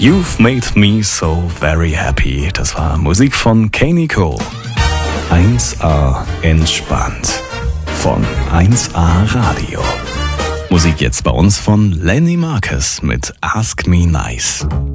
You've made me so very happy. Das war Musik von Kanye Cole. 1A entspannt von 1A Radio. Musik jetzt bei uns von Lenny Marcus mit Ask Me Nice.